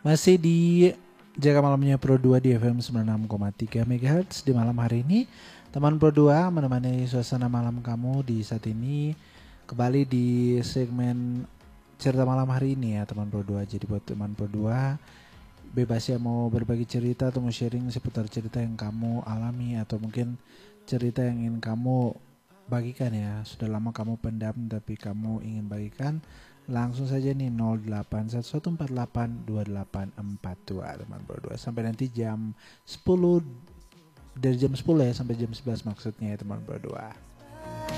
Masih di Jaga Malamnya Pro 2 di FM 96,3 MHz di malam hari ini. Teman Pro 2 menemani suasana malam kamu di saat ini. Kembali di segmen cerita malam hari ini ya teman Pro 2. Jadi buat teman Pro 2, bebas ya mau berbagi cerita atau mau sharing seputar cerita yang kamu alami atau mungkin cerita yang ingin kamu bagikan ya. Sudah lama kamu pendam tapi kamu ingin bagikan. Langsung saja nih 0811482842 teman berdua. Sampai nanti jam 10, dari jam 10 ya sampai jam 11 maksudnya ya teman berdua.